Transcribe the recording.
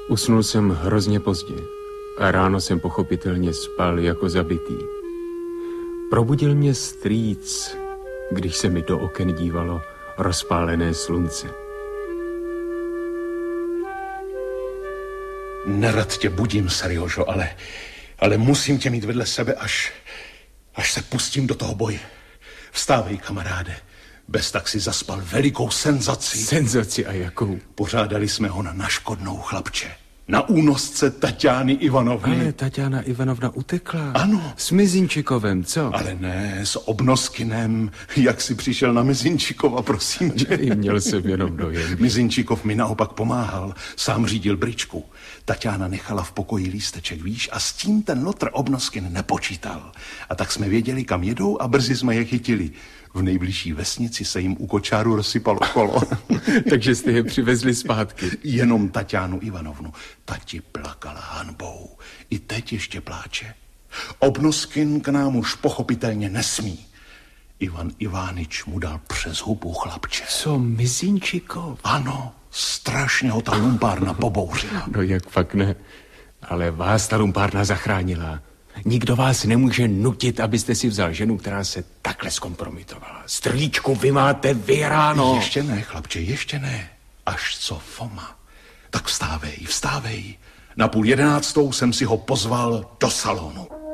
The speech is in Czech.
Usnul jsem hrozně pozdě a ráno jsem pochopitelně spal jako zabitý. Probudil mě strýc, když se mi do oken dívalo rozpálené slunce. Nerad tě budím, Seriožo, ale musím tě mít vedle sebe, až se pustím do toho boje. Vstávej, kamaráde. Bez tak si zaspal velikou senzaci. Senzaci a jakou? Pořádali jsme ho na naškodnou, chlapče. Na únosce Taťány Ivanovny. Ale Taťána Ivanovna utekla. Ano. S Mizinčikovem, co? Ale ne, s Obnoskinem. Jak si přišel na Mizinčikova, prosím tě. Měl jsem jenom dojem. Mizinčikov mi naopak pomáhal. Sám řídil bričku. Taťána nechala v pokoji lísteček, víš, a s tím ten lotr Obnoskin nepočítal. A tak jsme věděli, kam jedou a brzy jsme je chytili. V nejbližší vesnici se jim u kočáru rozsypalo kolo. Takže jste je přivezli zpátky. Jenom Taťánu Ivanovnu. Tati plakala hanbou. I teď ještě pláče. Obnoskin k nám už pochopitelně nesmí. Ivan Ivánič mu dal přes hubu, chlapče. Co, Mizinčikov? Ano, strašně ho ta lumpárna pobouřila. No jak fakt ne. Ale vás ta lumpárna zachránila. Nikdo vás nemůže nutit, abyste si vzal ženu, která se takhle zkompromitovala. Strýčku, vy máte vyhráno. Ještě ne, chlapče, ještě ne. Až co Foma. Tak vstávej. Na 10:30 jsem si ho pozval do salonu.